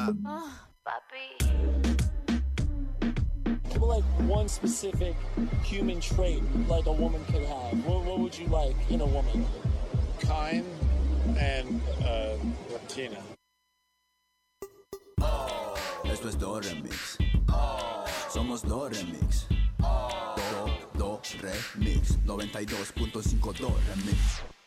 What, like, one specific human trait like a woman could have? What would you like in a woman? Kind and Latina. Esto es Do Remix. Somos Do Remix. Do Remix. 92.5 Do Remix.